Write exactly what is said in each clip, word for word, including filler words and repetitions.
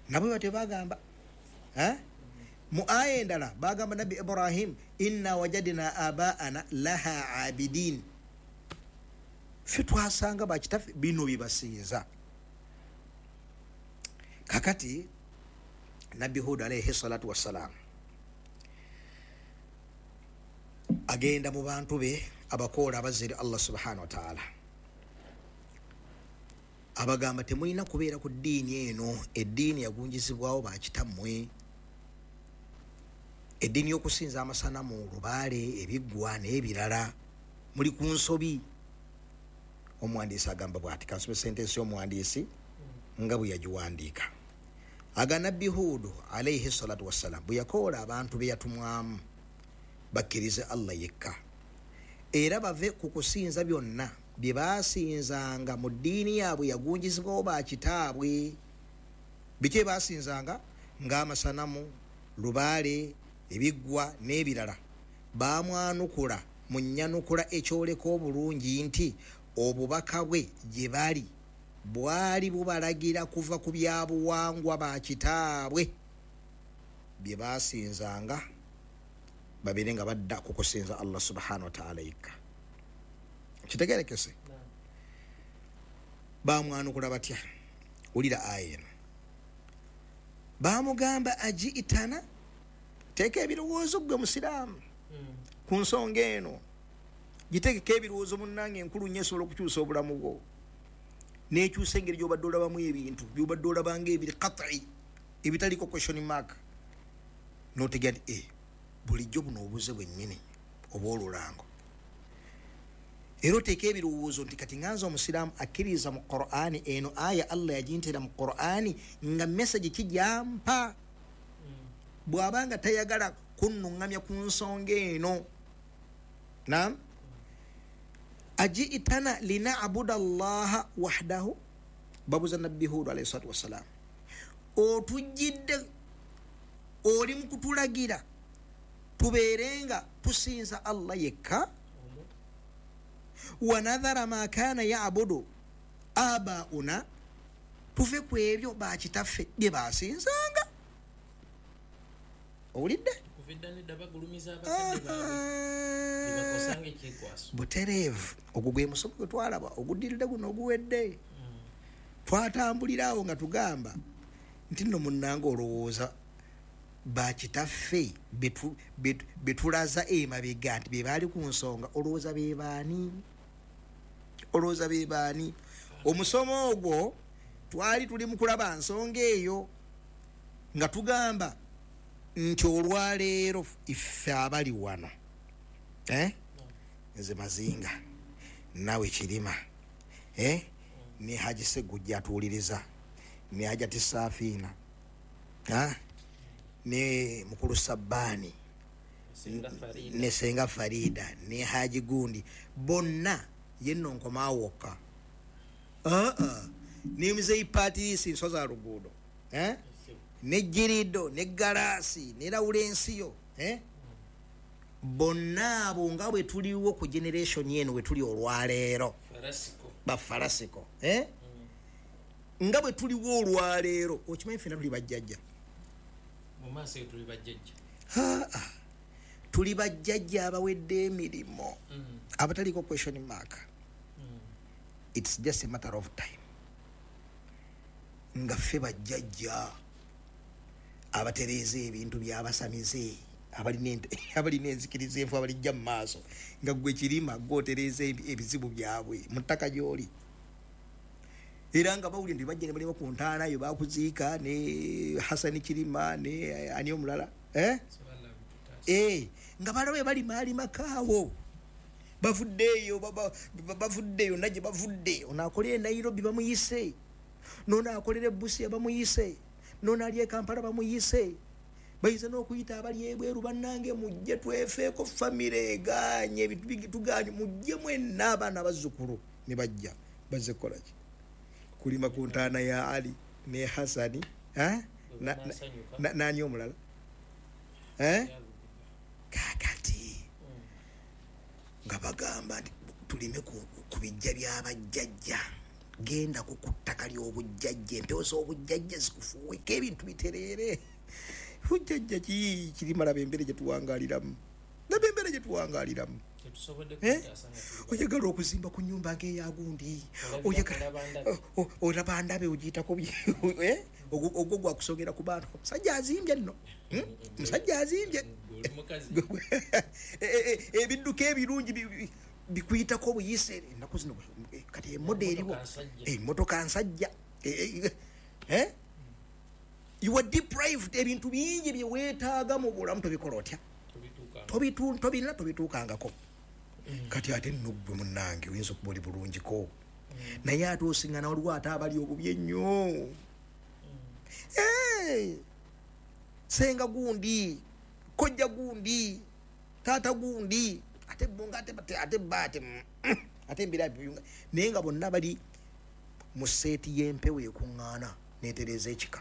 nabo batebagamba eh mu aya endala bagamba nabi Ibrahim inna wajadna abaana laha abidin fitwasanga bakitafe bino bibasinza kakati nabi Hud alayhi salatu wassalam agenda mu bantu be abakola abazira Allah subhanahu wa ta'ala abagamba temulina kubeera ku ddiini eno eddiini yagunjizibwawo bakitammwe eddiini y'okusinza amasanamu lubaale ebiggwa n'ebirala muli ku nsobi omwandiisi agamba bw'ati kansome sentensi y'omwandiisi nga bwe yagiwandiika aga nabbi Hud alayhi salatu wassalam bwe yakoola abantu be yatumwamu bakkirize Allah yekka era bave ku kusinza byonna bye basinzanga mu ddiini yaabwe yagunjizibwawo bakitaabwe biki basinzanga ng'amasanamu lubaale ebiggwa n'ebirala bamwanukula mu nnyanukula ekyoleka obulungi nti obubaka bwe gye bali bwali bubalagira kuva ku byabuwangwa bakitaabwe bye basinzanga babere nga badda ku kusinza Allah subhanahu wa ta'ala yekka kitegerekese bamwanukula batya ulira aya eno bamugamba aji itana teka ebirowoozo gwe musiraamu ku nsonga eno gitegeka ebirowoozo munnange enkulu nnyo esobola okukyusa obulamu bwo n'ekyusa engeri gy'obadde olabamu ebintu by'obadde olabanga ebiri qat'i ebitaliko question mark n'otegera nti eh bulijjo buno obuze bwennyini oba olulango era oteeka ebirowoozo nti kati nganza omusiraamu akkiriza mu Qur'ani eno aya Allah yagintera mu Qur'ani nga message kijampa bw'abanga tayagala kunnuŋŋamya ku nsonga eno naam aji'tana lina'budu allaha wahdahu babuza nabbi Hud alayhi salatu wassalam otujjidde oli mu kutulagira tubeerenga tusinza Allah yekka wa nadhara ma kana ya'budu abauna tuve ku ebyo bakitaffe bye basinzanga owulidde butereevu ogwo gwe musomo gwe twalaba oguddiridde guno oguwedde twatambulirawo nga tugamba nti nno munnanga olowooza bakitaffe betulaza emabega nti bebaali ku nsonga olowooza bebaani olowooza bebaani omusomo ogwo twali tuli mu kulaba nsonga eyo nga tugamba nti olwaleero iffe abali wano eh nze Mazinga nawe Kirima eh ne Haji Segujja atuuliriza ne Hajati Safina ha ne Mukulu Sabbani ne Senga Farida ne Haji Gundi bonna yenno nkomaawoka ah ah ne Mzee Patrice Nsoza Luguudo eh ne Jirido ne Galasi ne Laurensiyo eh bonna abo nga bwe tuliwo ku generation yenu we tuli olwaleero farasiko ba farasiko eh mm. nga bwe tuliwo olwaleero okimanyi fena tuli bajjajja mu maaso tuli bajjajja ha ah. tuli bajjajja abawedde emirimu mm. abataliko question mark mm. it's just a matter of time nga ffe bajjajja abatereze ebintu byabasamize abali abali nenzikirize enfu abali jja maaso nga gwe Kirima gotereze ebizibu byabwe mutaka gyoli era nga bawuli ndi bajje ne bali ku ntaana yo bakuziika ne Hassan Kirima ne ani omulala eh eh nga balawe bali mali makaawo bavuddeyo baba bavuddeyo naje bavudde onakolera Nairobi bamuyise nona akolera Busia bamuyise nona ali Kampala bamuyise bayize n'okuyita abali ebweru bannange mujje twefeeko famire ganye ebitu tuganye mujje mwenna abaana bazzukulu ne bajja bazze kolaki kulima ku ntaana ya Ali ne Hasani eh nani omulala eh kakati nga bagamba tulime ku bijja by'abajjajja genda ku ttaka ly'obujjajja empewo z'obujjajja zikufuuweko ebintu bitereere bujjajja ki kirimala bembere gye tuwangaaliramu na bembere gye tuwangaaliramu oyagala okuzimba ku nyumba ng'eyagundi olaba ndabe ogiyitako ogwo gwakusogera ku bantu musajja azimbye nno musajja azimbye ebidduka ebirungi bikuyitako obuyise ennaku zino kati emoda eriwo emmotoka nsajja you are deprived ebintu bingi bye weetaaga mu bulamu tobikola otya tobirina tobituukangako kati ate nno gwe munnange oyinza okuba oli bulungiko naye ate osiŋŋana waliwo ate abali obubi ennyo senga gundi kojja gundi taata gundi ate bonga ate ate bate ate mbira biyunga naye nga bonna bali mu seeti y'empewo ekuŋŋaana neetereza ekika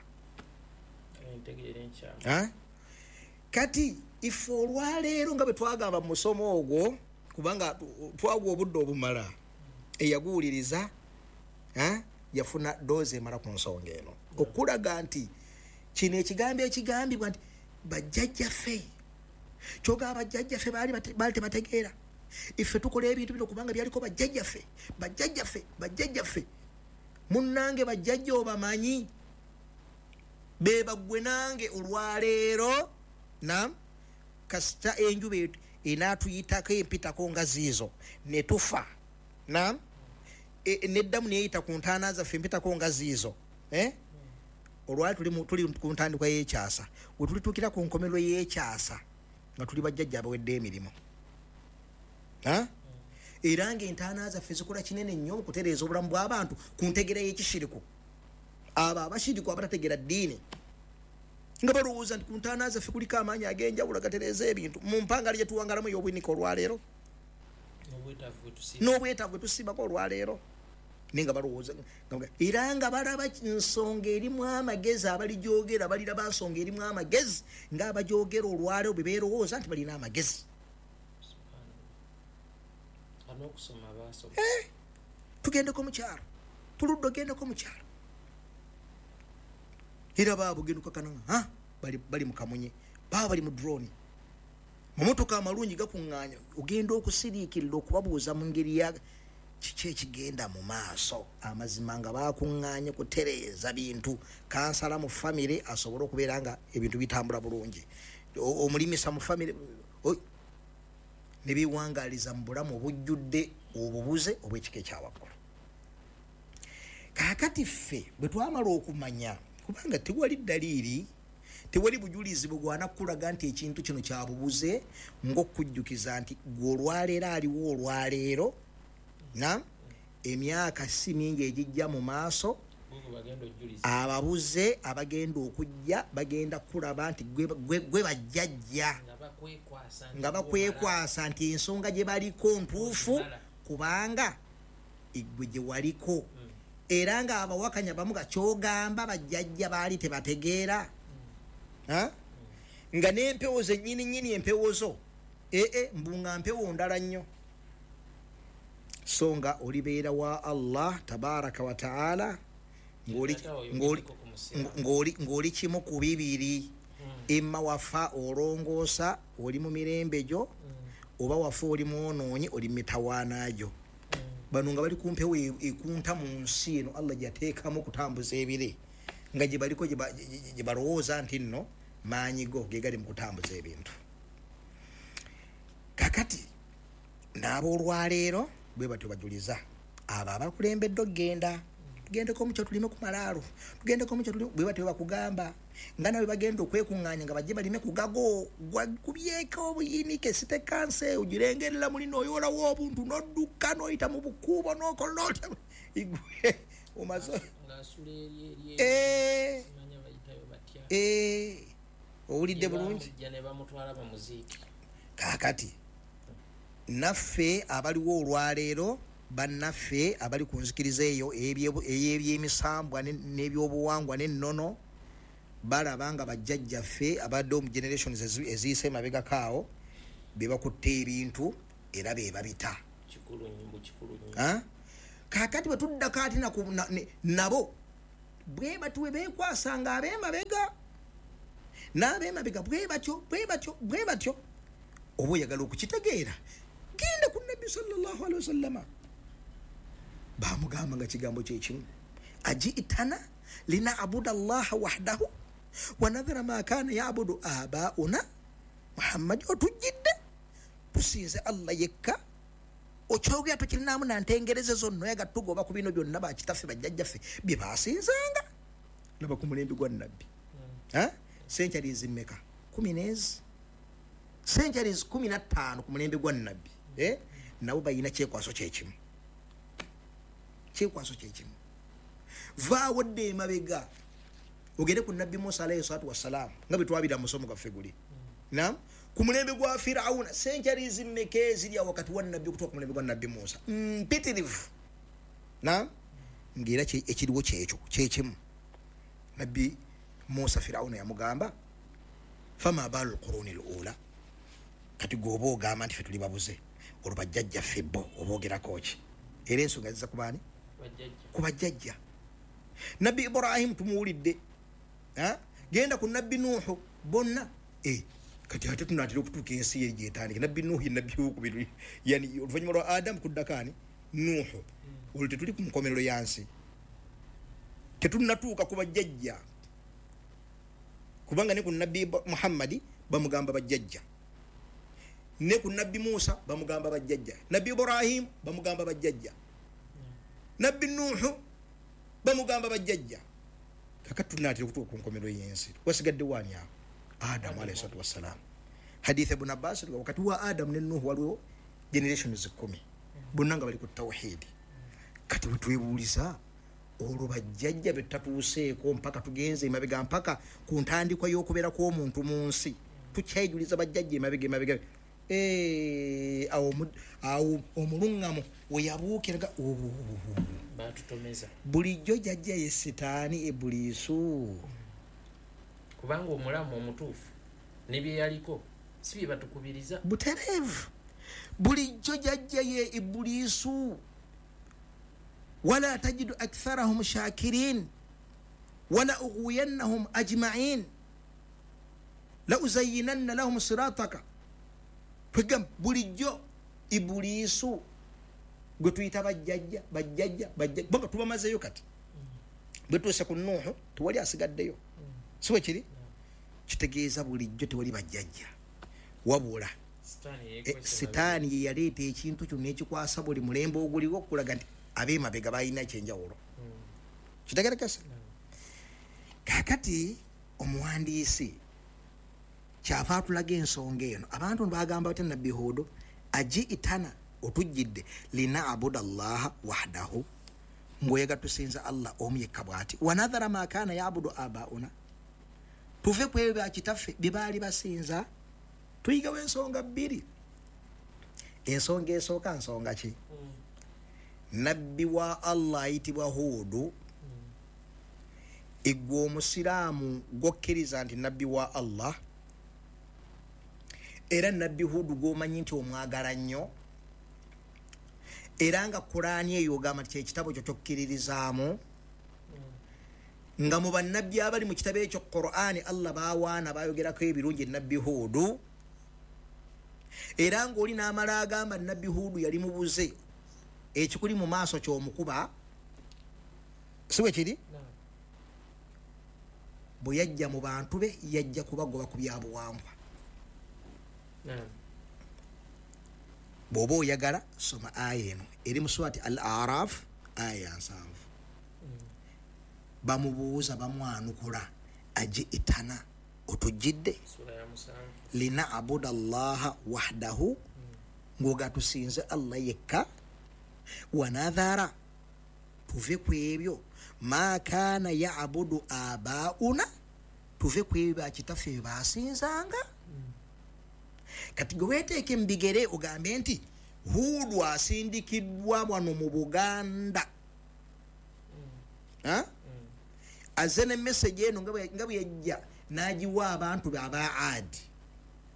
kati ife olwaleero nga bwe twagamba mu musomo ogwo kubanga twagwa obudde obumala eyaguwuliriza yafuna doozi emala ku nsonga eno okulaga nti kino ekigambo ekigambibwa nti bajjajjaffe kyoga abajjajjaffe baali tebategeera ife tukola ebintu bino kubanga byaliko bajjajjaffe bajjajjaffe bajjajjaffe munnange bajjajja obamanyi bebagwe nange olwaleero nam kasita enjuba enaatuyitako empitako nga ziizo ne tufa nam neddamu neyeyita ku ntaana zaffe empitako nga ziizo olwali tuli ku ntandikwa y'ekyasa we tulituukira ku nkomerero y'ekyasa nga tuli bajjajja abawedde emirimu era ng'entaana zaffe zikola kinene nnyo okutereeza obulamu bw'abantu ku ntegera y'ekishiriku abo abashiriku abatategeera ddiini nga balowooza nti ku ntaana zaffe kuliko amaanyi ag'enjawulo gatereeza ebintu mu mpangala gye tuwangalamu ey'obwinika olwaleero n'obwetaavu bwe tusiibako olwaleero naye nga balowooza era nga balaba nsonga erimu amagezi abaligyogera baliraba nsonga erimu amagezi ng'abagyogera olwaleero bwe beerowooza nti balina amagezi tugendeko mukyalo tuludde ogendeko mukyalo era baabo genduka kananga bali bali mu kamunye baba bali mu drone mu motoka amalungi gakuŋŋaanya ogenda okusiriikirira okubabuuza mu ngeri ya kiki ekigenda mu maaso amazima nga bakuŋŋaanye kutereeza bintu kansala mu famire asobole okubeera nga ebintu bitambula bulungi omulimisa mu famire ne biwangaaliza mu bulamu obujjudde obubuze obw'ekika ekyawaggulu kaakati ffe bwe twamala okumanya kubanga tewali daliiri tewali bujulizi bugwana kulaga nti ekintu kino kyabubuze ng'okujjukiza nti gwe olwaleero aliwo olwaleero na emyaka si mingi egijja mu maaso ababuze abagenda okujja bagenda kulaba nti gwe bajjajja nga bakwekwasa nti ensonga gye baliko ntuufu kubanga igwe gye waliko era nga abawakanya bamu gakyogamba bajjajja baali tebategeera nga n'empewo ze nnyini nnyini empewo zo ee mbunga mpewo ndala nnyo so nga olibeera wa Allah tabaraka wa taala ng'oli kimu ku bibiri imma wafa olongoosa oli mu mirembe gyo oba wafa oli mwonoonyi oli mitawaanagyo bano nga bali kumpewo ekunta mu nsi eno Allah gyateekamu okutambuza ebire nga gye baliko gye balowooza nti nno maanyi go ge gali mu kutambuza ebintu kakati n'aboolwaleero bwe batyo bajuliza abo abakulembedde okgenda tugendeko mukyo tulime ku malaalo tugendeko mukyo tulime bwe batyo bakugamba nga nawe bagenda okwekuŋŋaanya nga bajje balime ku gago kubyeko obuyinike sitekanse ogirengerera mulino oyolawo obuntu n'odduka n'oyita mu bukuubo n'okola otya igwe omaze owulidde bulungi kaakati naffe abaliwo olwaleero bannaffe abali ku nzikiriza eyo ey'ebyemisambwa n'ebyobuwangwa n'ennono balaba nga bajjajjaffe abadde mu generations eziyise emabegakaawo be bakutte ebintu era be babita kakati batudda kati na nabo bwe batuwe bekwasanga abema bega n'abema bega bwe batyo bwe batyo bwe batyo obo yagala okukitegeera genda ku nabbi sallallahu alaihi wasallam bamugamba nga kigambo kyekimu aji'tana lina'budu allaha wahdahu wa nadhara ma kana ya'budu abauna Muhammad otujidde tusinze Allah yekka okyogera tukirinamu nantengereze zonno yaga tugoba ku bino byonna bakitaffe bajjajjaffe bye basinzanga laba ku mulembe gwa nabbi ha centuries mmeka kumi n'ezi centuries kumi na ttaano ku mulembe gwa nabbi eh nabo bayina kyekwaso kyekimu kyekwaso kyekimu vaawo dde mabega ogere ku nabbi Musa alayhi salatu wassalam nga bwe twabira musomo gaffe guli naam ku mulembe gwa Firauna centuries mmeke ziri wakati wa nabbi kutoka ku mulembe gwa nabbi Musa mpitirivu naam ngira ki ekiriwo kyekyo kyekimu nabbi Musa Firauna yamugamba fama balul quruni alula kati gobo ogamba nti fe tuli babuze olubajjajja febbo obogera koki era ensonga ziza kubani kubajjajja nabbi Ibrahim tumuwulidde ha genda ku nabbi Nuhu bonna eh kati ate tunatira okutuuka ensi ye gyetandika nabbi Nuhu ye nabbi wokubiri yani oluvannyuma lwa Adamu kuddakani Nuhu olwo tetuli ku nkomerero yansi tetunnatuuka ku bajjajja kubanga ne ku nabbi Muhammadi bamugamba bajjajja ne ku nabbi Musa bamugamba bajjajja nabbi Ibrahim bamugamba bajjajja nabbi Nuhu bamugamba bajjajja kakati tunatira okutuuka ku nkomerero y'ensi wasigadde wani awo Adam alayhi salatu wassalam hadith ibn Abbas wakati wa Adam ne Nuhu waliwo generations kumi bonna nga bali ku tawhid kati wetwebuuliza olwo bajjajja betatuuseeko mpaka tugenze emabega mpaka ku ntandikwa y'okubeera kw'omuntu mu nsi tukyayijuliza bajjajja emabega emabega eh awo awo omulungamu weyabuukiraga batutomeza bulijjo jajja ye sitaani Ibulisu kubanga omulamu omutuufu nebye yaliko si bye batukubiriza buterevu bulijjo jajja ye Ibulisu wala tajidu aktharahum shakirin wala ughwiyannahum ajma'in la uzayyinanna lahum sirataka pegam bulijjo Ibulisu gwe tuyita bajjajja bajjajja bajjajja bonga tubamazeyo kati bwe tuuse ku Nuhu tuwali asigaddeyo siwe kiri kitegeeza bulijjo tewali bajjajja wabula sitaani ye yaleeta ekintu kyonna ekikwasa buli mulembe oguliwo okulaga nti ab'emabega balina ekyenjawulo kitegerekese kakati omuwandiisi kyava atulaga ensonga eno abantu bagamba batya nabbi Huudu aji'tana otujjidde lina'budu allaha wahdahu ngoyega tusinza Allah omu yekka bw'ati wanadhara ma kana ya'budu abauna tuve ku ebyo bakitaffe bye baali basinza tuyigawo ensonga bbiri ensonga esooka nsonga ki nabbi wa Allah ayitibwa Huudu egwe omusiraamu gwokkiriza nti nabbi wa Allah era nabbi Huudu gwomanyi nti omwagala nnyo era nga Qur'ani eyo ogamba nti ekitabo kyo kyokkiririzaamu nga mu bannabbi abali mu kitabo ekyo Qur'ani Allah bawaana bayogerako ebirungi nabbi Huudu era ng'oli n'amala agamba nabbi Huudu yali mubuze ekikuli mu maaso ky'omukuba siwe kiri bwe yajja mu bantu be yajja kubagoba ku byabuwangwa bw'oba oyagala soma aya eno eri mu surati Al-A'raf aya nsanvu bamubuuza bamwanukula aji'tana otujjidde lina'budu allaha wahdahu ngoga tusinze Allah yekka wanadhara tuve ku ebyo ma kana ya'budu abauna tuve ku ebyo bakitaffe basinzanga kati gwe weteeke mbigere ogambe nti Huudu asindikiddwa wano mu Buganda ha azze ne message eno nga bwe yajja n'agiwa abantu aba Adi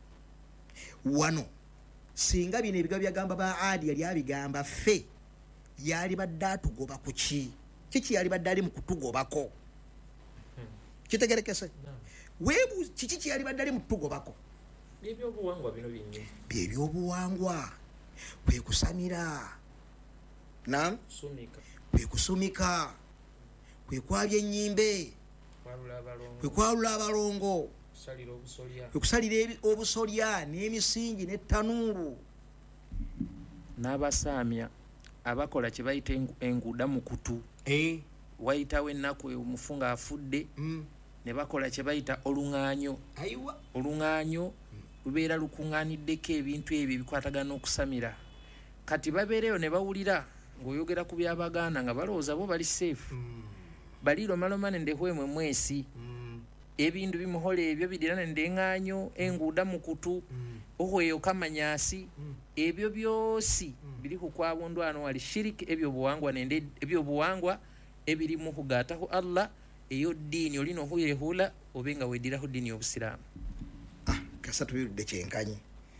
wano singa bino ebigambo byagamba ba Adi yali abigamba ffe yali badde atugoba ku ki kiki yali badde ali mu kutugobako kitegerekese webu kiki kyali badde ali mu kutugobako ebyobuwangwa bino bingi byebyobuwangwa kwe kusamira na sumika kwe kusumika kwe kwabya ennyimbe kwalula abalongo kwe kwalula abalongo kusalira obusolya kwe kusalira obusolya n'emisingi n'ettanuulu n'abasaamya abakola kye bayita enguuda mu kutu eh wayitawo ennaku omufu ng'afudde mm. ne bakola kye bayita oluŋŋaanyo aiwa oluŋŋaanyo lubeera lukuŋŋaaniddeko ebintu ebyo ebikwatagana okusamira kati babeereyo ne bawulira ng'oyogera ku byabaganda nga balowooza bo bali seefu mm. balilomaloma nendehwemwe mwesi mm. ebintu bimuhola ebyo bidira nendeŋŋaanyo enguuda mu kutu mm. ohweyo kamanyasi mm. ebyo byosi mm. biri kukwabundu ano wali shiriki ebyobuwangwa nende ebyobuwangwa ebirimu kugaataho Allah eyo ddiini olina ohuyehula obe nga weddiraho ddiini y'obusiraamu ah kasatu birudde kyenkanyi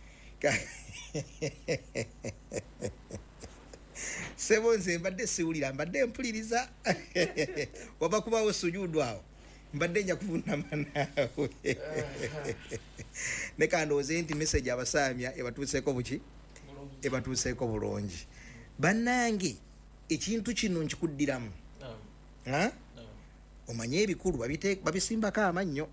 sebo nze mbadde siwulira mbadde mpuliriza waba kubawo sujudu awo mbadde nja kuvunama naawe ne kandooze nti message abasaamya ebatuuseeko buki ebatuuseeko bulungi bannange ekintu kino nkikuddiramu ha omanye ebikulu babisimbako amannyo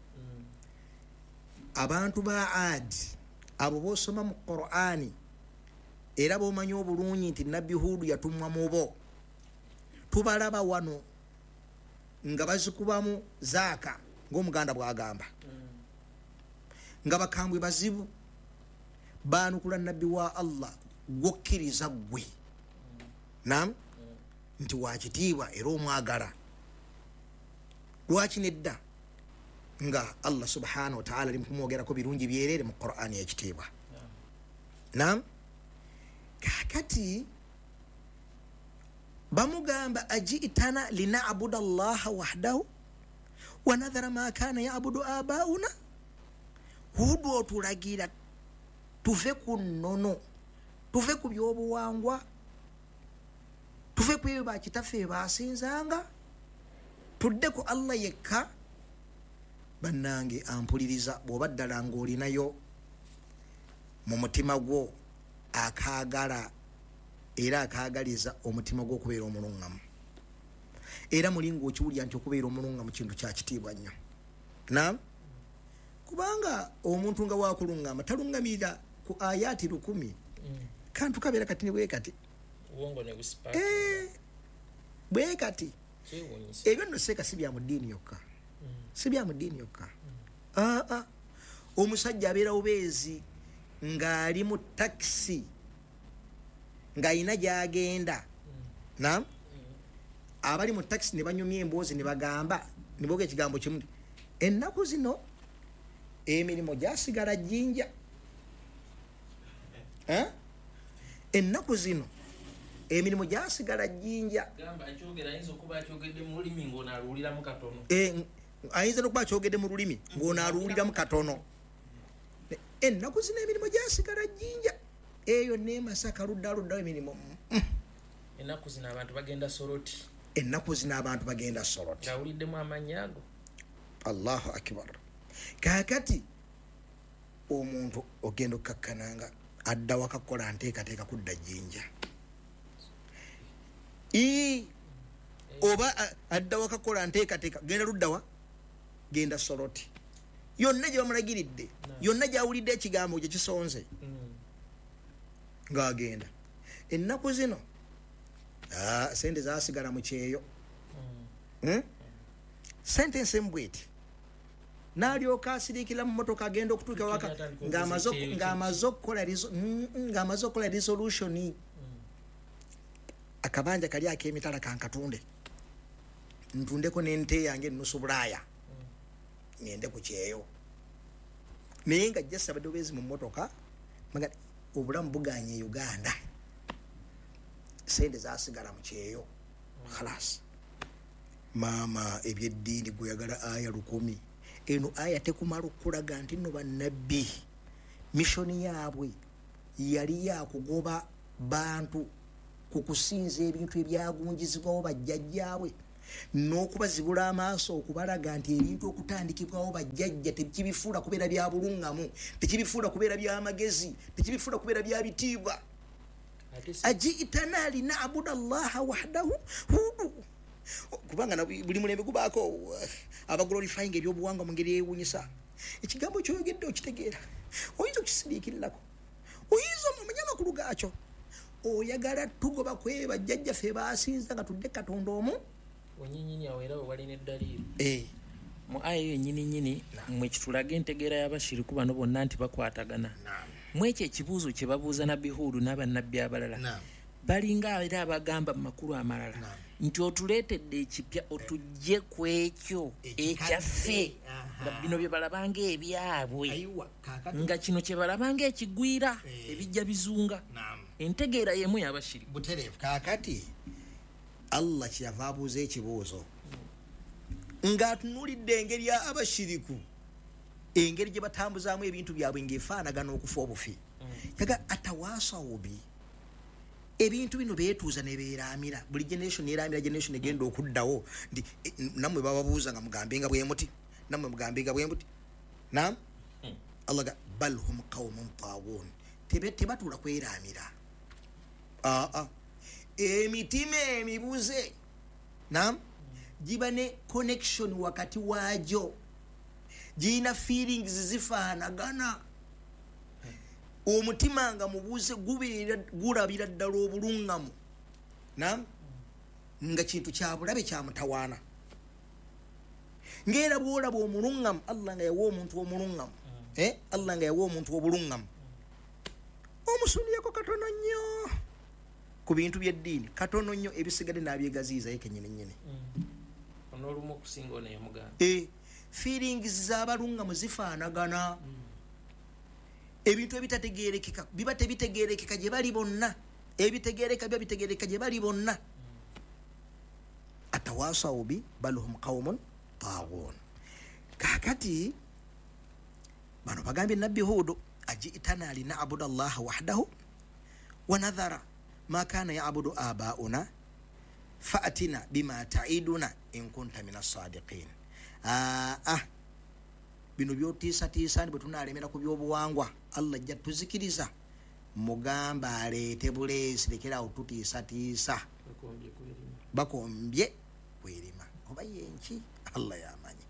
abantu ba Ad abo bosoma mu Qur'ani era bomanyi obulungi nti nabbi Hudu yatumwa mu bo tubalaba wano nga bazikubamu zaaka ng'omuganda bwagamba nga bakambwe bazibu baanukula nabbi wa Allah gwokkiriza gwe nam nti wakitiibwa era omwagala lwaki nedda nga Allah subhanahu wa ta'ala ali kumwogerako birungi byerere mu Qur'ani ekitiibwa nam kakati bamugamba ajitana lina'budu Allah wahdahu wa nadhara ma kana ya'budu abauna Hudu otulagira tuve ku nnono tuve ku byobuwangwa tuve ku ebyo bakitaffe basinzanga tudde ku Allah yekka bannange ampuliriza bw'oba ddala ng'olinayo mu mutima gwo akaagala era akaagaliza omutima gwo okubeera omulungamu era mulinga okiwulya nti okubeera omulungamu kintu kya kitiibwa nnyo na kubanga omuntu nga wakulungama talungamira ku ayati lukumi mm. kantu kabeera kati ne bwe kati uongo ne whisper eh bwe kati ebyo nno seeka si bya mu ddiini yokka mm. si bya mu ddiini yokka mm. ah ah omusajja abeera obeezi ng'ali mu taxi ng'ayina gy'agenda mm. na mm. abali mu taxi ne banyumya emboozi ne bagamba ne boogera ekigambo kimu ennaku zino emirimu gyasigala jjinja eh ennaku zino emirimu gyasigala jjinja gamba akyogera ayinza okuba akyogedde mu lulimi ng'onaaluwuliramu katono eh ayinza n'okuba akyogedde mu lulimi ng'onaaluwuliramu katono ennaku zino emirimu gyasigala jjinja eyo ne Masaka ludda luddawo emirimu ennaku zino abantu bagenda Soroti ennaku zino abantu bagenda Soroti ng'awuliddemu amannya ago Allahu akbar kakati omuntu ogenda okukakkananga adda wakakola nteekateeka kudda jjinja i oba adda wakakola nteekateeka genda luddawa genda Soroti yonna gye bamulagiridde yonna gyawulidde ekigambo gye kisonze ng'agenda ennaku zino sente zasigala mu kyeyo sente nsembweti n'alyoka asiriikira mu motoka agenda okutuuka waka ng'amaze okukola resolution akabanja kali ak'emitala kankatunde ntundeko n'ente yange ennusu bulaaya ngende ku kyeyo naye nga jjasa badde obeezi mu motoka obulamu buganye Uganda sente zasigala mu kyeyo khalas maama ebyeddiini gweyagala aya lukumi eno aya tekumala okulaga nti nno bannabbi mishoni yaabwe yali yakugoba bantu ku kusinza ebintu ebyagunjizibwawo bajjajjaabwe n'okubazibula amaaso okubalaga nti ebintu okutandikibwawo bajjajja tekibifuula kubeera bya bulungamu, tekibifuula kubeera by'amagezi, tekibifuula kubeera bya bitiibwa. Aji'tana lina'budu allaha wahdahu kubanga buli mulembe gubaako abaglorifying ebyobuwangwa mu ngeri eyewuunyisa. Ekigambo kyoyogedde okitegeera, oyinza okisiriikirirako, oyinza omumanya amakulu gaakyo, oyagala tugoba kweba jjajjaffe baasinza nga tudde Katonda omu wenyinyini awo era walina eddaliiro. Eh. Mu aya eyo ennyininyini mwe kitulaga entegeera y'abashiriku bano bonna nti bakwatagana. Mu ekyo ekibuuzo kye babuuza nabbi Huudu n'abannabbi abalala balinga era abagamba mu makulu amalala nti otuleetedde ekipya otujje ku ekyo ekyaffe nga bino bye balabanga ebyabwe nga kino kye balabanga ekigwira ebijja bizunga. Entegeera y'emu y'abashiriku. Butereevu kaakati Allah kyeyava abuuza ekibuuzo ng'atunuulidde engeri abashiriku engeri gye batambuzaamu ebintu byabwe ng'efaanagana okufa obufi. Yaga atawaasawubi ebintu bino beetuuza ne beeraamira, buli generation neeraamira generation egenda okuddawo nti nammwe bababuuza nga mugambe nga bwe muti, nammwe mugambe nga bwe muti. Naam, Allah ga bal hum qawmun taawun, tebatuula kweraamira. Aa emitima emibuze naam giba ne connection wakati waajo, giyina feelings zifaanagana. Omutima nga mubuze gubeera gulabira ddala obulungamu naam nga kintu kya bulabe kya mutawaana. Ng'era bw'olaba omulungamu Allah nga yawa omuntu omulungamu eh Allah nga yawa omuntu obulungamu omusuniyeko katono nnyo ku bintu by'eddiini, katono nnyo ebisigadde n'abyegaziiza ye kennyini nnyini. Onoolumu okusinga ono yamugamba. Eh, feelings z'abalungamu zifaanagana. Ebintu ebitategeerekeka biba tebitegeerekeka gye bali bonna, ebitegeereka biba bitegeereka gye bali bonna. Atawaasaw bi bal hum qawmun taawun. Kaakati bano bagambye nabbi Huudu aji'tana lina'budu allaha wahdahu wa nadhara ma kana ya'budu abauna fa'atina bima ta'iduna in kunta minas sadiqin. Ah ah bino byotiisa tiisa bwe tunaalemera ku byobuwangwa Allah ajja tuzikiriza mugamba aleete buleesi lekerawo tutiisa tiisa bakombye kwerima oba yenki Allah yamanyi.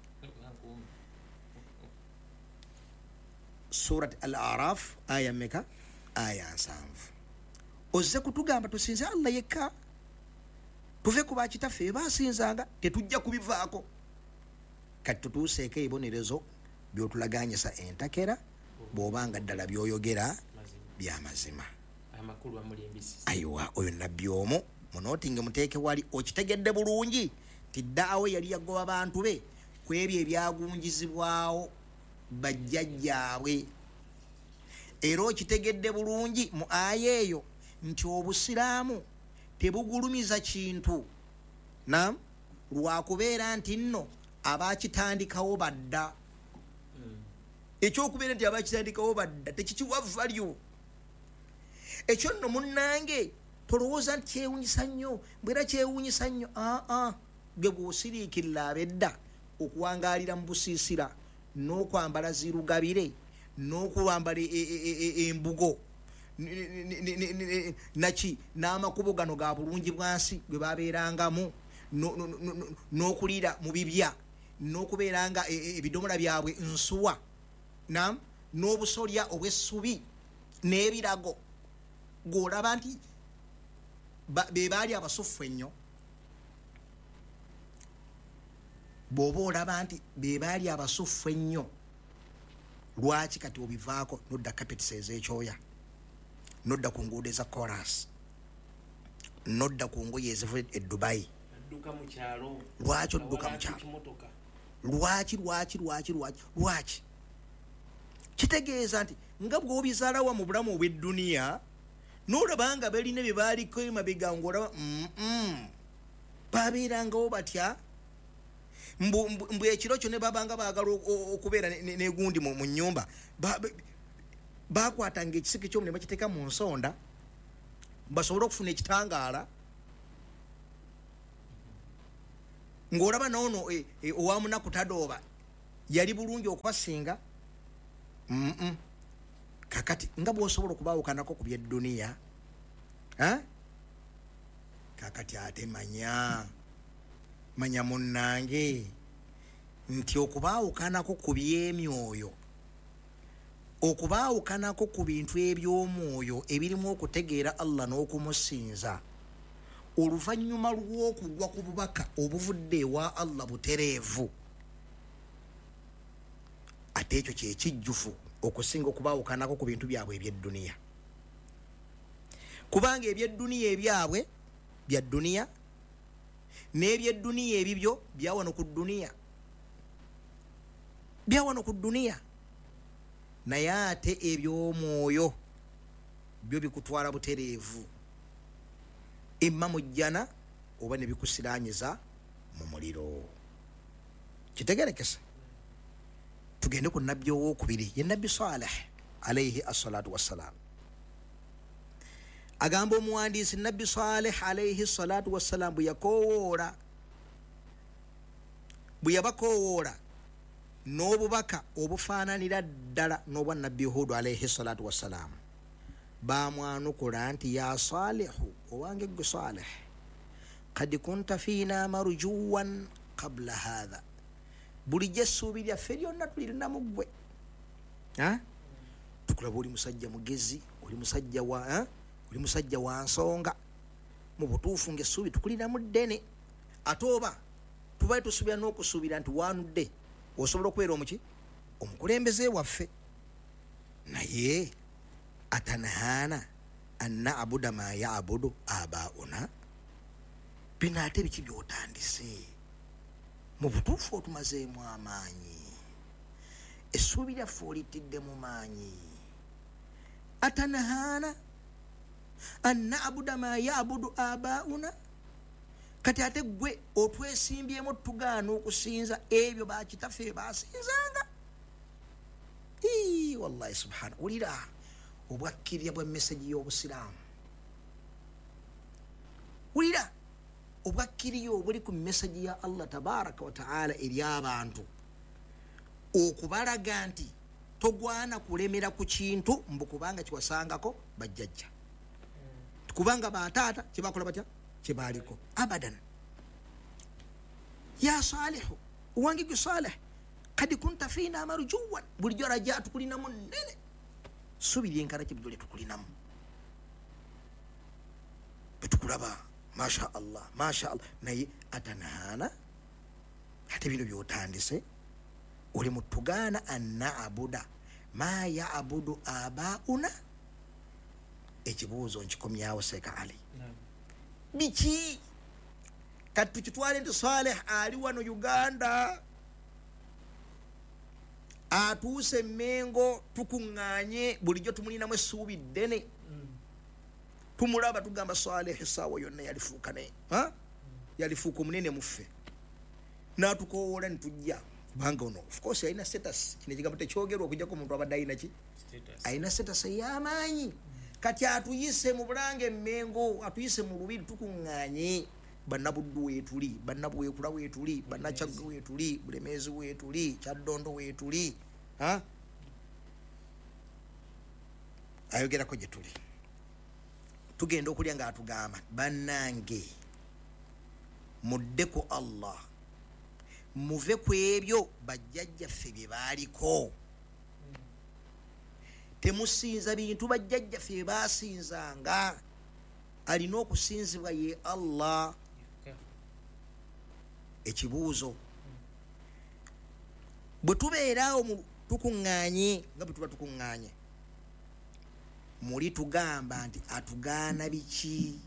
Surat Al-Araf aya meka aya nsanvu. Ozze kutugamba tusinze Allah yekka, tuve ku bakitaffe baasinzanga tetujja kubivaako. Kati tutuuseeko ebibonerezo byotulaganyisa entakera bw'obanga ddala byoyogera bya mazima. Amakulu amulimbisi. Ayiwa oyo nabbi omu munootinge muteeke wali okitegedde bulungi ti ddaawo yali yagoba bantu be ku ebyo ebyagunjizibwawo bajjajjaabwe. Era okitegedde bulungi mu aya eyo nti obusiraamu tebugulumiza kintu naam lwakubeera nti nno abakitandikawo badda. Ekyokubeera nti abakitandikawo badda tekikiwa value. Ekyo nno munnange tolowooza nti kyewuunyisa nnyo bwera kyewuunyisa nnyo. Aa gwe bw'osiriikirira ab'edda okuwangaalira mu busiisira n'okwambala zirugabire n'okwambala embugo naki n'amakubo gano ga bulungi bwansi gwe babeerangamu n'okuliira mu bibya n'okubeeranga ebidomola byabwe nsuwa naam n'obusolya obw'essubi n'ebirago gw'olaba nti be baali abasuffu ennyo. Bw'oba olaba nti be baali abasuffu ennyo lwaki kati obivaako nodda kapitisi ez'ekyoya, nodda ku nguudo eza koras, nodda ku ngoye eziva e Dubai. Lwaki odduka mu kyalo? Lwaki lwaki lwaki lwaki lwaki? Kitegeeza nti nga bw'obizaalawa mu bulamu obw'edduniya n'olaba nga balina bye baaliko emabega ng'olaba baabeerangawo batya mbu ekiro kyo ne babanga baagala okubeera n'egundi mu nnyumba baakwatanga ekisiki ky'omu ne bakiteeka mu nsonda basobole okufuna ekitangaala ng'olaba noono e, e, owamunaku tadooba yali bulungi okwasinga. mm -mm. kakati nga bw'osobola okubaawukanako ku byedduniya, kakati ate manya manya munnange nti okubaawukanako ku by'emyoyo, okubaawukanako ku bintu eby'omwoyo ebirimu okutegeera Allah n'okumusinza oluvannyuma lw'okugwa ku bubaka obuvudde ewa Allah butereevu, ate ekyo kyekijjufu okusinga okubaawukanako ku bintu byabwe ebyedduniya. Kubanga ebyedduniya ebyabwe bya dduniya n'ebyedduniya ebibyo byawano ku dduniya, byawano ku dduniya, naye ate eby'omwoyo byo bikutwala butereevu emma mu jjana oba ne bikusiraanyiza mu muliro. Kitegerekese. Tugende ku nabbi owookubiri ye nabbi Salih alayhi assalatu wassalam. Agamba omuwandiisi nabbi Salih alayhi assalatu wassalam bwe yakoowoola bwe yabakoowoola n'obubaka obufaananira ddala n'obwa nabbi Hudu alayhi assalatu wassalam, baamwanukula nti ya Salihu, owange gwe Salih, kad kunta fiina marjuwan qabla hadha, bulijjo essuubi lyaffe lyonna tulirinamu ggwe. Tukulaba oli musajja mugezi, oli musajja wa oli musajja wa nsonga, mu butuufu ng'essuubi tukulinamu ddene, ate oba tubaye tusuubira n'okusuubira nti waanudde osobola okubeera omuki omukulembeze waffe. Naye atanahana anna abuda ma yaabudu abauna, bino ate biki byotandise? Mu butuufu otumazeemu amaanyi, essuubi lyaffe olitidde mu maanyi. Atanahana anna abuda ma yaabudu abauna, kati ate gwe otwesimbyemu tugaana okusinza ebyo bakitaffe basinzanga. Ii wallahi subhana, ulira obwakkirya bwa meseji y'obusiraamu, ulira obwakkiriya obuli ku meseji ya Allah tabaraka wa taala eri abantu, okubalaga nti togwana kulemera ku kintu mbu kubanga kiwasangako bajjajja, kubanga bataata kyebakola batya kyebaliko, abadan. Ya Salihu, owange gwe Salih, kad kunta fiina marjuwan, bulijjo rajja tukulinamu nnene, subiri enkana kibidole tukulinamu, betukulaba masha Allah masha Allah. Naye atanahana, ate bino byotandise oli mutugaana anna abuda ma yaabudu abauna. Ekibuuzo nkikomyawo Seeka Ali, biki kati tukitwale nti Salih ali wano Uganda, atuuse Mengo, tukuŋŋaanye, bulijjo tumulinamu essuubi ddene, tumulaba tugamba Salih essaawa yonna yalifuuka ne yalifuuka omunene muffe, n'atukoowoola nitujja kubanga ono of course alina status. Kino ekigambo tekyogerwa okujjako omuntu abadde alina ki, alina status ey'amaanyi. Kati atuyise mu Bulange Mengo, atuyise mu Lubiri, tukuŋŋaanye, bannabuddu weetuli, bannabuweekula weetuli, bannakyagwe weetuli, Bulemeezi weetuli, Kyaddondo weetuli, ayogerako gye tuli. Tugenda okulya ng'atugamba bannange mudde ku Allah, muve ku ebyo bajjajjaffe bye baaliko, temusinza bintu bajjajjaffe bye baasinzanga. Alina okusinzibwa ye Allah. Ekibuuzo, bwe tubeeraawo tukuŋŋaanye nga bwe tuba tukuŋŋaanye, muli tugamba nti atugaana biki?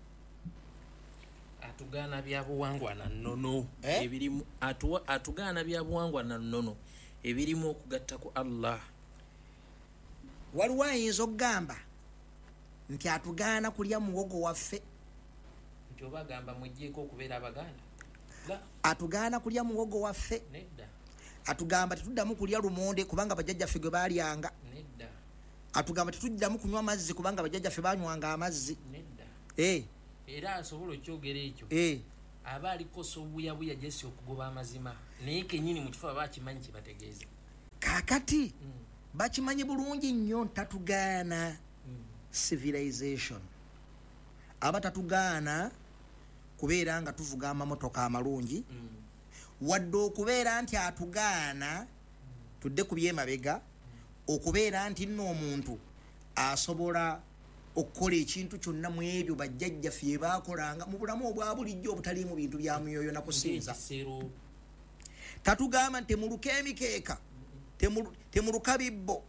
Atugaana byabuwangwa na nnono ebirimu, atugaana byabuwangwa na nnono ebirimu okugatta ku Allah. Waliwo ayinza okugamba nti atugaana kulya muwogo waffe, nti oba agamba mujjeeko okubeera Abaganda. Atugaana kulya muwogo waffe, nedda. Atugamba tetuddamu kulya lumonde kubanga bajjajjaffe gwe baalyanga, nedda. atugamba tetujjamu kunywa amazzi kubanga bajjajjaffe banywanga amazzi nedda eh era asobola okyogera ekyo eh aba aliko sobuyabuya jesi okugoba amazima naye kenyini mu kifo bakimanyi kibategeeza kakati mm. bakimanyi bulungi nnyo tatugaana mm. civilization aba tatugaana kubeera nga tuvuga amamotoka amalungi mm. wadde okubeera nti atugaana tudde ku byemabega okubeera nti nno omuntu asobola okukola ekintu kyonna mu ebyo bajjajjaffe bye baakolanga mu bulamu obwa bulijjo obutaliimu bintu bya myoyo na kusinza tatugamba nti temuluka emikeeka temuluka bibbo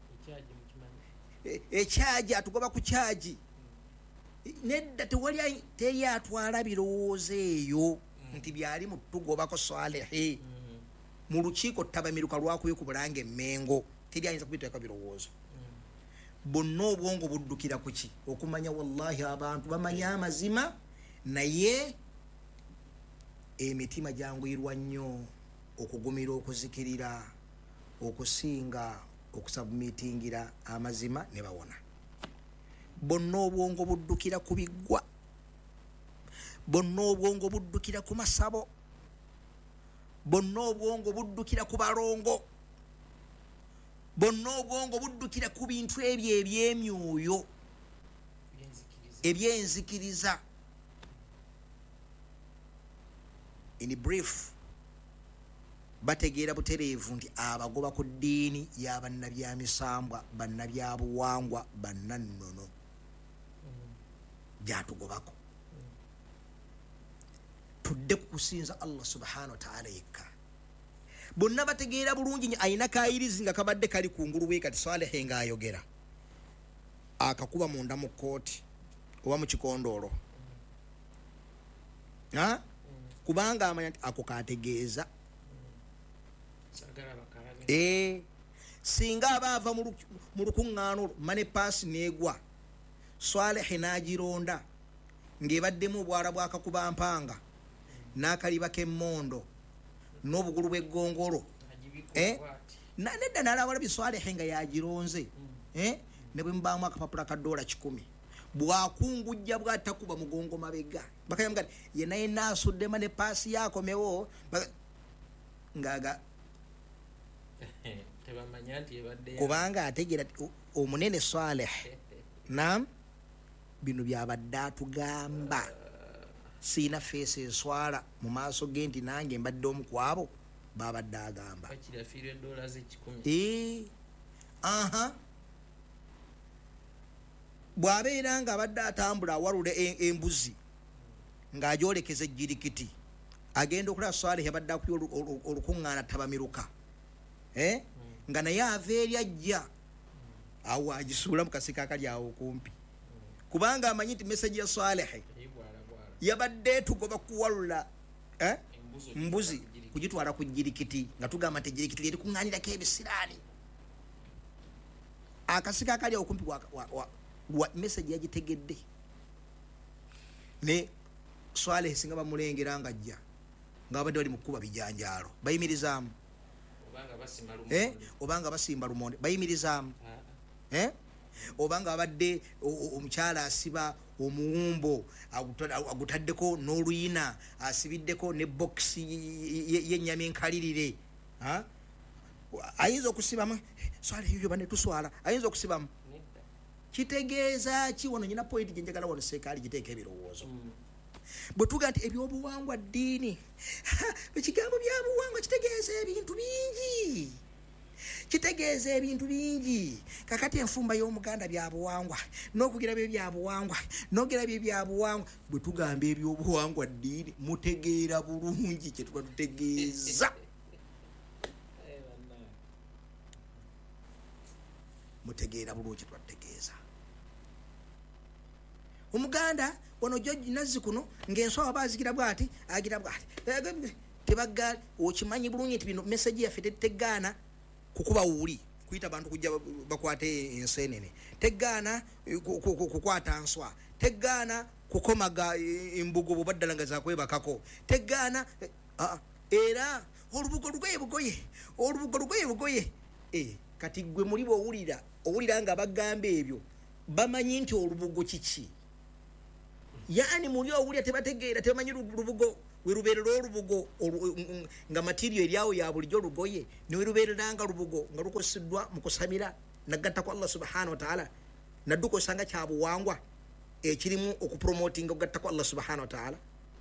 ekyaji atugoba ku kyaji nedda tewali teri atwala birowoozo eyo nti byali mutugobako Swalehe mu lukiiko tabamiruka lwakuye ku bulanga emmengo teri ayinza kubiteeka birowoozo bonna obwongo buddukira ku ki okumanya wallahi abantu bamanya amazima naye emitima gyanguyirwa nnyo okugumira okuzikirira okusinga okusabumitingira amazima ne bawona bonna obwongo buddukira ku biggwa bonna obwongo buddukira ku masabo bonna obwongo buddukira ku balongo bonna obwongo buddukira ku bintu ebyo ebyemyoyo ebyenzikiriza in brief bategeera butereevu nti abagoba ku ddiini y'abannabyamisambwa bannabyabuwangwa bannannono gyatugobako tudde ku kusinza Allah subhanahu wa ta'ala yekka bonna bategeera bulungi ayina kayirizi nga kabadde kali kungulu bwe kati Swalehe nga ayogera akakuba munda mu kooti oba mu kikondoolo ha kubanga amanya ako kategeeza eh singa abava mu lukuŋŋaano mane paasi neegwa Swalehe n'agironda ng'ebaddemu obwala bwakakuba mpanga n'akaliba k'emmondo n'obugulu bw'eggongolo eh na nedda n'alawala Swalehe nga yagironze eh ne bwe mbaamu akapapula ka dola kikumi bwakungujja bwatakuba mugongo mabega bakayambga ye naye naasuddema ne paasi yakomewo ngaga tebamanya nti ebadde kubanga ategeera omunene Swalehe nam bino byabadde atugamba siina feesi enswala mu maaso ge nti nange mbadde omu kwabo babadde agamba aha bw'abeera nga abadde atambula awalula embuzi ng'agyolekeza ejjirikiti agenda okulaba Swalehe abadde akuya olukuŋŋaana tabamiruka eh nga naye ava eri ajja awo agisuula mu kasika akali awo kumpi kubanga amanyi nti meseji ya Swalehe yabadde tugoba kuwalula eh mbuzi kugitwala ku jirikiti nga tugamba nti jirikiti yeri kuŋŋaanirako ebisiraani akasika akali awo kumpi wa, wa, wa, wa meseji yagitegedde ne Swalehe singa bamulengera nga ajja ng'abadde bali mu kkuba bijanjaalo bayimirizaamu eh obanga basimba lumonde bayimirizaamu eh obanga abadde omukyala asiba omuwumbo agutaddeko n'oluyina asibiddeko ne box y'ennyama enkalirire ha ayinza okusibamu Swalehe yo bane tuswala ayinza okusibamu kitegeeza ki wano nyina point gye njagala wano seekali giteeka ebirowoozo bwe tuga nti ebyobuwangwa ddiini ekigambo byabuwangwa kitegeeza ebintu bingi kitegeeza ebintu bingi kakati enfumba y'omuganda byabuwangwa n'okugira bye byabuwangwa n'ogera bye byabuwangwa bwe tugamba ebyobuwangwa ddiini mutegeera bulungi kye tuba tutegeeza mutegeera bulungi tuba tutegeeza omuganda wano George Nazzi kuno ng'enswawa bazigira bwati agira bwati tebagga okimanyi bulungi nti bino message yaffe tegaana kukuba wuli kuyita abantu kujja bakwate ensenene tegaana kukwata nswa tegaana kukomaga embugo bobaddala nga zakwebakako tegaana era olubugo lugoye bugoye olubugo lugoye bugoye eh kati gwe muli bwowulira owulira nga bagamba ebyo bamanyi nti olubugo kiki yaani muli owulira tebategeera tebamanyi lubugo werubeerera olubugo nga matirio eryawo ya bulijjo lugoye newerubeerera nga lubugo nga lukoseddwa mu kusamira nagatta ku Allah subhanahu wa ta'ala nadduka osanga kyabuwangwa ekirimu okupromotinga okugatta ku Allah subhanahu wa ta'ala.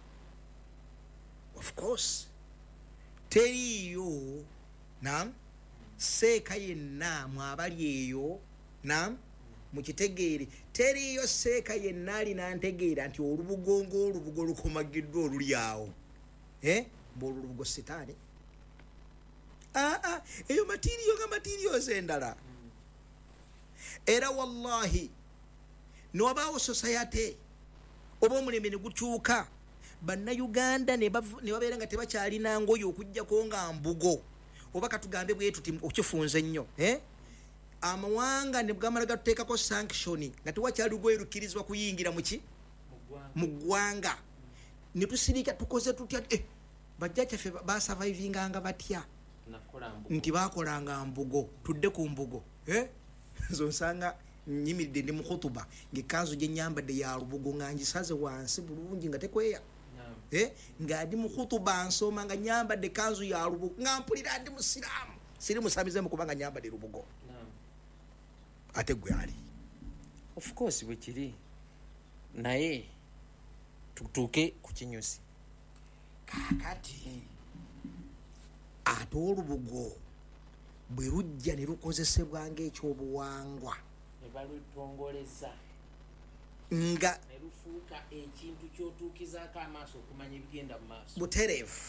Of course teriyo nam seeka yenna mwabali eyo nam mukitegeere teriyo seeka yenna alina ntegeera nti olubugo ng'olubugo lukomagiddwa oluli awo eh mb'olubugo sitaani ah ah eyo matiriyo nga matiriyo zendala. Era wallahi niwabaawo society oba omulembe ne gukyuka bannayuganda ne babeera nga tebakyalina ngoye okuggyako nga mbugo oba katugambe bwe tuti okifunze nnyo eh? Amawanga ne bwamala gatuteekako sanction nga tewakyali lugoye lukkirizibwa kuyingira muki mu ggwanga ne tusirika tukoze tutya eh, bajja kyaffe basurvivinganga batya nti bakolanga mbugo tudde ku mbugo eh? Zonsanga nyimiridde ndi mu khutuba ng'ekanzu gye nyambadde ya lubugo nga ngisaze wansi bulungi nga tekweya eh? Nga ndi mu khutuba nsoma nga nyambadde kanzu ya lubugo nga mpulira ndi musiraamu siri musamize mu kubanga nyambadde lubugo ate gwe ali of course bwe kiri naye tutuuke ku kinyusi kakati ate olubugo bwe lujja ne lukozesebwa ng'ekyobuwangwa ne balutongoleza nga ne lufuuka ekintu ky'otuukizaako amaaso okumanya ebigenda mu maaso butereevu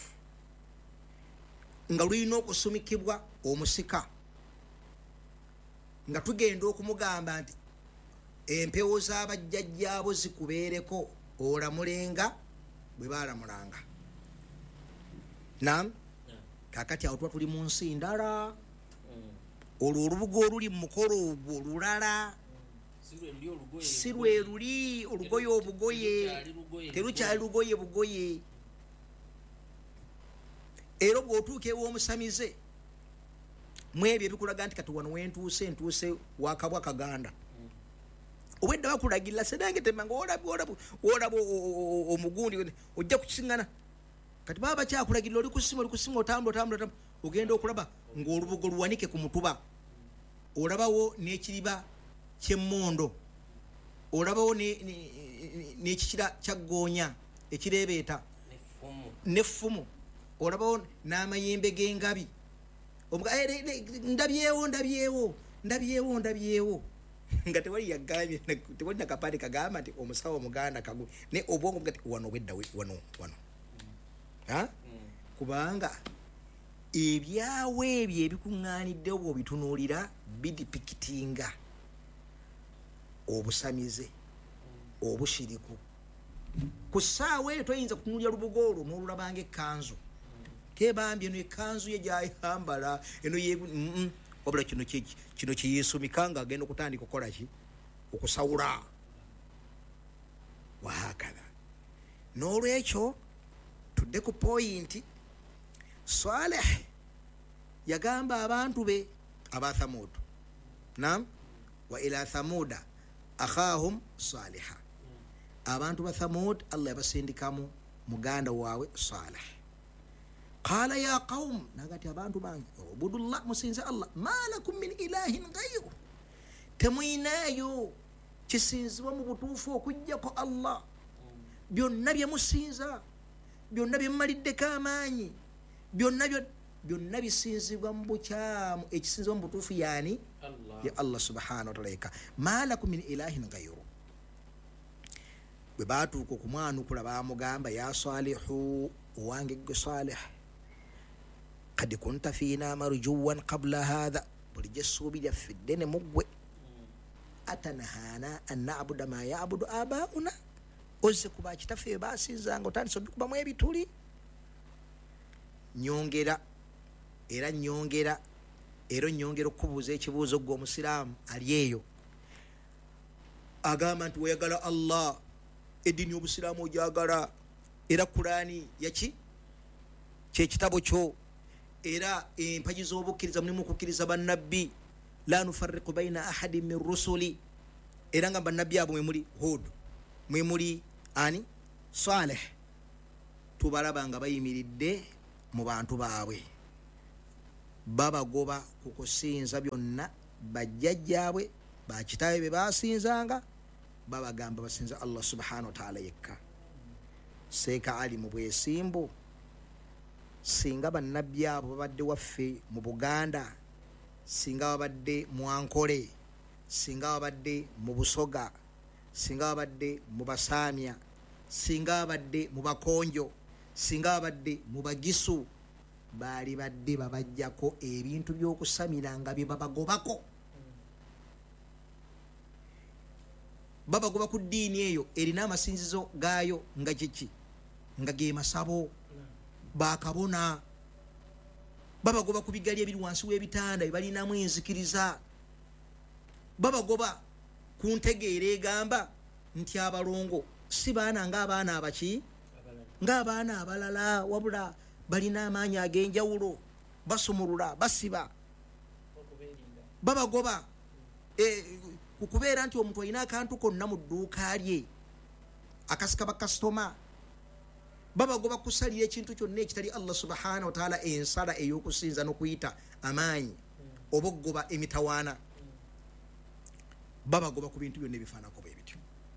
nga lulina okusumikibwa omusika nga tugenda okumugamba nti empewo z'abajjajjaabo zikubeereko olamulenga bwe baalamulanga nam kakati awo tuba tuli mu nsi ndala olwo olubugo oluli mu mukolo ogwo lulala si lwe luli olugoye obugoye terukyali lugoye bugoye. Era bw'otuuka ew'omusamize mu ebyo ebikulaga nti kati wano wentuuse ntuuse wakabwa kaganda obwedda bakulagirira sedange temanga olaba omugundi ojja kukiŋŋana kati baba bakyakulagirira oli kusima oli kusima otambula otambula ogenda okulaba ng'olubugo luwanike ku mutuba olabawo n'ekiriba ky'emmondo olabawo n'ekikira kya ggoonya ekireebeeta n'effumu olabawo n'amayembe g'engabi ndabyewo ndabyewo ndabyewo ndabyewo nga tewali yagambye tewali nakapande kagamba nti omusawo omuganda kagu ne obwongo bugati wano obwedda wano wano ha kubanga ebyawo ebyo ebikuŋŋaaniddewo bw'obitunuulira bidipikitinga obusamize obushiriku ku ssaawa eyo toyinza kutunuulira lubugo olwo n'olulabanga ekkanzu kebambye eno ekkanzu ye gyayambala eno wabula kino kino kiyesumika nga agenda okutandika okukola ki okusawula wahakala. N'olwekyo tudde ku poyinti Saleh yagamba abantu be aba Thamud nam wa ila Thamuda akhahum Saliha abantu ba Thamud Allah yabasindikamu muganda wawe Saleh qala ya qaum nagati abantu bange ubudullah musinza Allah malakum min ilahin ghayru temwinayo kisinzibwa mu butuufu okujjako Allah byonna bye musinza byonna bye mmaliddeko amaanyi byonna byonna bisinzibwa mu bukyamu ekisinzibwa mu butuufu yani ya Allah subhanahu wa ta'ala malakum min ilahin ghayru. Bwe baatuuka okumwanukula baamugamba ya Salihu owange gwe Salih قد كنت فينا مرجوا قبل هذا بلجسوا بجف الدين مغوي أتنهانا أن نعبد ما يعبد آباؤنا أزكوا باكتفي باسي زانغو تاني صدق بموية بطولي nyongera era nyongera era nyongera okubuuza ekibuuzo gwo omusiraamu ali eyo agamba nti weyagala Allah eddiini y'obusiraamu ojagala era Qur'ani yaki kyekitabo kyo era empagi z'obukkiriza mulimu okukkiriza bannabbi la nufarriqu baina ahadin min rusuli era nga bannabbi abo mwe muli Hud mwe muli ani Saleh tubalaba nga bayimiridde mu bantu baabwe babagoba ku kusinza byonna bajjajjaabwe bakitaabe be basinzanga babagamba basinza Allah subhanahu wa ta'ala yekka. Seeka ali mu bwesimbu singa bannabbi abo babadde waffe mu Buganda, singa babadde mu Ankole, singa babadde mu Busoga, singa babadde mu Basaamya, singa babadde mu Bakonjo, singa babadde mu Bagisu, baali badde babajjako ebintu by'okusamira nga bye babagobako. Babagoba ku ddiini eyo erina amasinzizo gaayo nga kiki nga ge masabo bakabona. Babagoba ku bigali ebiri wansi w'ebitanda ebalinamu enzikiriza. Babagoba ku ntegeera egamba nti abalongo si baana ng'abaana abaki ng'abaana abalala, wabula balina amaanyi ag'enjawulo, basumulula, basiba. Babagoba okubeera nti omuntu alina akantu konna mu dduuka lye akasika bakasitoma. Babagoba kusalira ekintu kyonna ekitali Allah subhanahu wa ta'ala ensala ey'okusinza n'okuyita amaanyi oba okugoba emitawaana. Babagoba ku bintu byonna ebifaanako bwe bityo.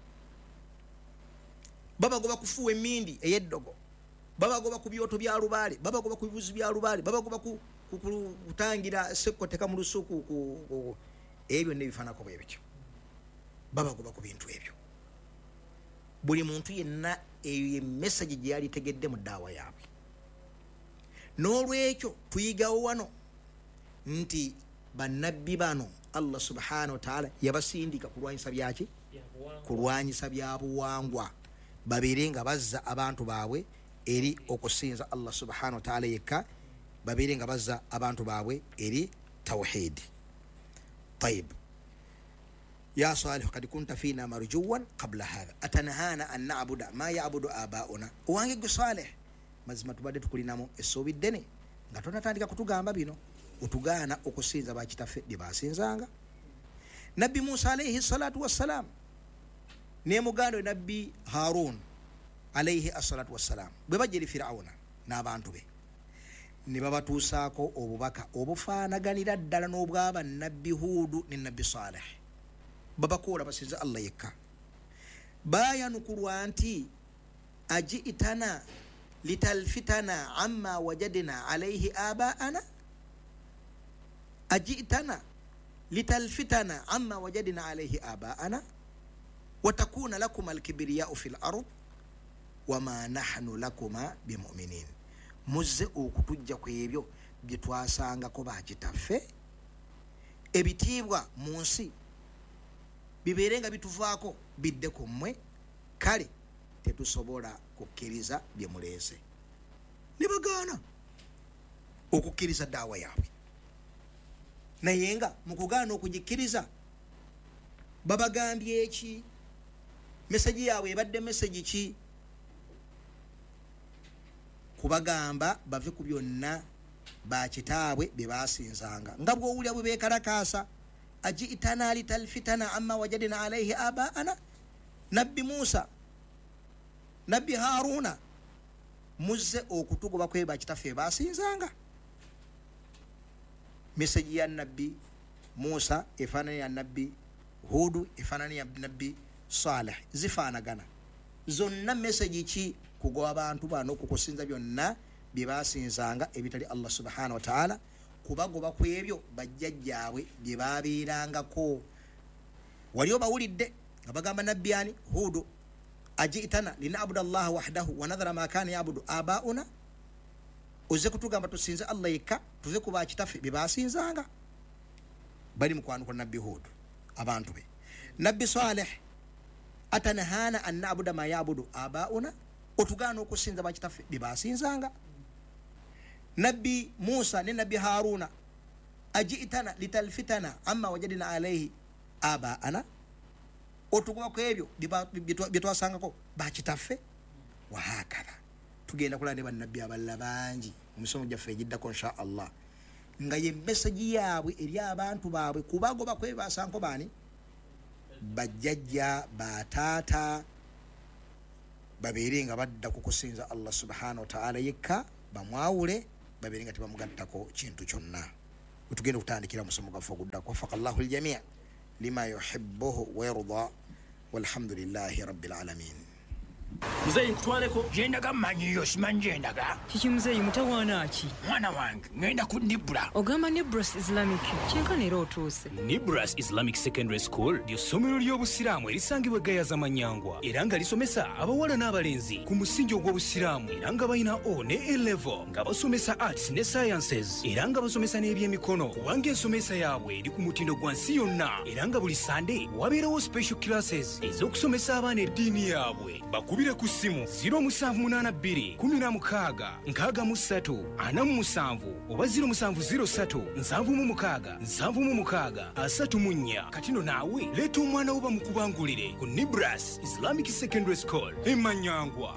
Babagoba kufuwa emmindi ey'eddogo, babagoba ku byoto bya lubaale, babagoba ku bibuzi bya lubaale, babagoba ku kutangira sekkoteka mu lusuku, ebyo byonna ebifaanako bwe bityo. Babagoba ku bintu ebyo. Buli muntu yenna eyo message gye yali tegedde mu ddaawa yaabwe. N'olwekyo tuyigawo wano nti bannabbi bano Allah subhanahu wa ta'ala yabasindika kulwanyisa byaki kulwanyisa bya buwangwa, babeere nga bazza abantu baabwe eri okusinza Allah subhanahu wa ta'ala yekka, babeere nga bazza abantu baabwe eri tawhid. Tayib ya Salih kad kunta fina marjuwan qabla hadha atanahana an na'budu ma ya'budu abauna. Owange gwe Salih mazima tubadde tukulinamu essuubi ddene nga tonatandika kutugamba bino, otugaana okusinza bakitaffe bye basinzanga. Nabbi Musa alayhi salatu wassalam ne muganda we Nabbi Harun alayhi assalatu wassalam bwe bajja eri Firawuna n'abantu be ne babatuusaako obubaka obufaanaganira ddala n'obwaba Nabbi Hudu ne Nabbi Salih. Babakoola basinza Allah yekka. Bayanukulwa nti aji'tana litalfitana amma wajadna alayhi abaana, aji'tana litalfitana amma wajadna alayhi abaana watakuna lakuma alkibriyau fil ard wama nahnu lakuma bimu'minin. Muzze okutujja ku ebyo bye twasangako bakitaffe, ebitiibwa mu nsi bibeere nga bituvaako bidde ku mmwe, kale tetusobola kukkiriza bye muleese. Ne bagaana okukkiriza ddaawa yaabwe, naye nga mu kugaana okugikkiriza babagambye eki? Meseji yaabwe ebadde meseji ki? Kubagamba bave ku byonna bakitaabwe bye basinzanga, nga bw'owulira bwe beekalakaasa aji'tana litalfitana amma wajadna alayhi abaana. Nabbi Musa, Nabbi Haruna, muzze okutugoba kwe bakitaffe basinzanga. Meseji ya Nabbi Musa efaanana ya Nabbi Hudu efaanana ya Nabbi Salih zifaanagana. Zonna meseji ki? Kugoba abantu bano kukusinza byonna bye basinzanga ebitali Allah subhanahu wa ta'ala, kubagoba ku ebyo bajjajjaabwe bye babeerangako. Wali obawulidde nga bagamba Nabbi ani Hudu aji'tana lina'budu Allah wahdahu wa nadhara ma kana ya'budu abauna. Ozze kutugamba tusinze Allah yekka, tuve ku bakitaffe bye basinzanga. Bali mukwanuko Nabbi Hudu abantu be. Nabbi Salih atanahana an na'budu ma ya'budu abauna, otugaana okusinza bakitaffe bye basinzanga. Nabbi Musa ne Nabbi Haruna aji'tana litalfitana amma wajadna alayhi abaana, otugoba ku ebyo bye twasangako bakitaffe. Wahakadha tugenda kulaba ne bannabbi abalala bangi mu misomo gyaffe egiddako insha Allah. nga ye message yaabwe eri abantu baabwe kubagoba kwebasanko baani bajjajja bataata babeere nga badda kukusinza Allah subhanahu wa ta'ala yekka bamwawule babeere nga tebamugattako kintu kyonna wetugenda okutandikira musomo gaffe oguddako wafaqallahu aljamia lima yuhibbuhu wa yarda walhamdulillahi rabbil alamin. Muzeyi nkutwaleko jendaga mmanyiyo simanyi jendaga kiki muzeyi mutawaana ki mwana wange ngenda ku Nibra ogamba Nibras Islamic kyenkana era otuuse Nibras Islamic Secondary School ly'essomero ly'obusiraamu erisangibwa Gayaza Manyangwa era nga lisomesa abawala n'abalenzi ku musingi ogw'obusiraamu era nga balina O ne A level nga basomesa arts ne sciences era nga basomesa n'ebyemikono kubanga ensomesa yaabwe eri ku mutindo gwa nsi yonna era nga buli Sunday wabeerawo special classes ez'okusomesa abaana eddiini yaabwe bakubire ku ssimu zero seven eight two one zero six six three ana mu musanvu oba zero seven zero three seven mu mukaaga seven mu mukaaga asatu mu nnya katino naawe leeta omwana wo bamukubangulire ku Nibras Islamic Secondary School e Manyangwa.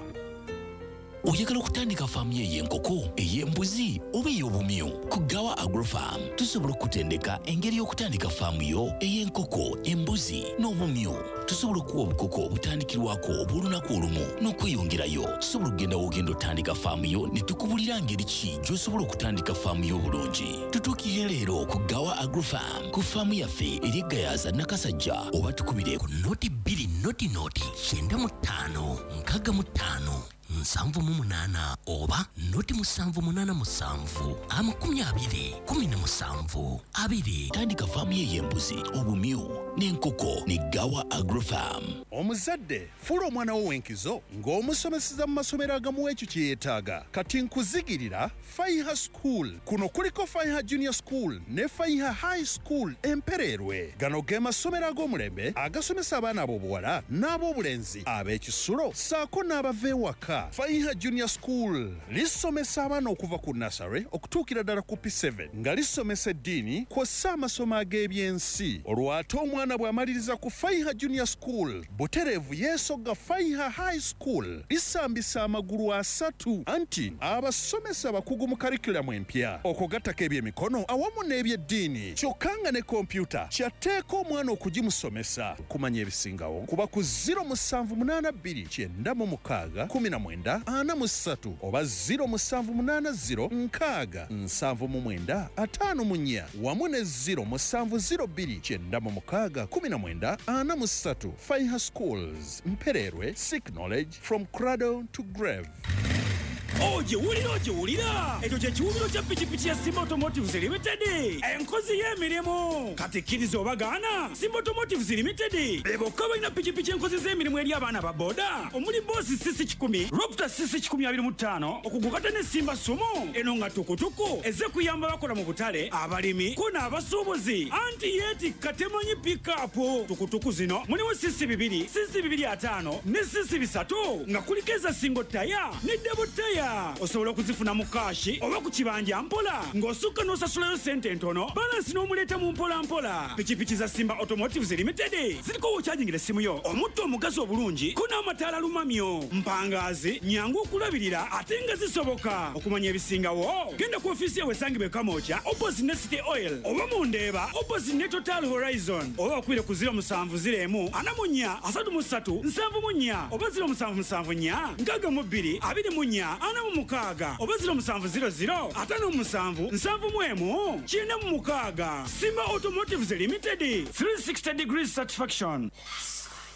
Oyagala okutandika faamu y'enkoko ey'embuzi oba ey'obumyu ku Gawa Agrofarm tusobola okutendeka engeri y'okutandika faamu yo ey'enkoko embuzi n'obumyu. Tusobola okuwa obukoko obutandikirwako obw'olunaku olumu n'okweyongerayo. Tusobola okugenda w'ogenda otandika faamu yo ne tukubulira ngeri ki gy'osobola okutandika faamu yo obulungi. Tutuukire leero ku Gawa Agrofarm ku faamu yaffe eri Gayaza Nakasajja oba tukubire ku noti bbiri noti noti kyenda mu ttaano nkaaga mu ttaano nsanvu mu munaana oba noti musanvu munaana musanvu amakumi abiri kumi na musanvu abiri. Tandika faamu y'embuzi obumyu n'enkoko ne Gawa Agrofarm. Omuzadde fuula omwana wo w'enkizo ng'omusomeseza mu masomero agamuwa ekyo kye yeetaaga. Kati nkuzigirira Faiha School. Kuno kuliko Faiha Junior School ne Faiha High School Empererwe. Gano ge masomero ag'omulembe agasomesa abaana ab'obuwala n'ab'obulenzi ab'ekisulo ssaako n'abava ewaka. Faiha Junior School lisomesa abaana okuva ku nursery okutuukira ddala ku P seven nga lisomesa eddiini kw'ossa amasomo ag'ebyensi. Olw'ate omwana bw'amaliriza ku Faiha Junior School butereevu yeesogga Faiha High School lisambisa amagulu asatu anti abasomesa bakugu mu curriculum empya okugattako ebyemikono awamu n'ebyeddiini kyokka nga ne kompyuta kyatteeka omwana okugimusomesa. Kumanya ebisingawo kuba ku zero seven eight two kyenda mu mukaaga kumi na mwenda ana mu ssatu oba zero seven eight zero nkaaga nsanvu mu mwenda ataano mu nnya wamu ne zero seven zero two kyenda mu mukaaga kumi na mwenda ana mu ssatu. Faiha Schools Mpererwe, seek knowledge from cradle to grave. Oje wulira oje wulira ekyo kye kiwumiro kya pikipiki ya Simba Automotives Limited enkozi y'emirimu kati kkiriza obagaana. Simba Automotives Limited bebokka balina pikipiki enkozi z'emirimu eri abaana ba boda omuli boosi sisi kikumi Raptor sisi kikumi abiri mu ttaano okugukata ne Simba Sumo eno nga tukutuku eze kuyamba bakola mu butale abalimi ko n'abasuubuzi anti yeetikka temanyi pikapu tukutuku zino mulimu sisi bibiri sisi bibiri ataano ne sisi bisatu nga kuliko eza single taya ne double taya. Osobola okuzifuna mu kaashi oba ku kibanja mpola ng'osukka n'osasulayo sente entono balansi n'omuleeta mu mpola mpola. Pikipiki za Simba Automotives Limited ziriko wokyajingira essimu yo omutto omugazi obulungi ko n'amataala lumamyo mpangaazi nyangu okulabirira ate nga zisoboka. Okumanya ebisingawo genda ku ofiisi yawe esangibwa e Kamooja opposite ne City Oil oba mu Ndeeba opposite ne Total Horizon oba okwire ku zero seven zero emu ana mu nnya asatu mu ssatu nsanvu mu nnya oba zero seven seven nnya nkaaga mu bbiri abiri mu nnya ana mu mukaaga oba zero seven zero zero ataano mu musanvu nsanvu mu emu kyenda mu mukaaga. Simba Automotives Limited three sixty degrees satisfaction.